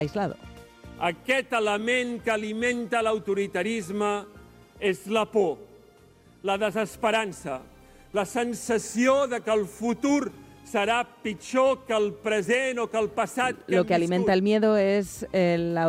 aislado. Aquest element que alimenta l'autoritarisme és la por, la desesperança, la sensació de que el futur será pitjor que el present o que el passat que Lo que alimenta el miedo es la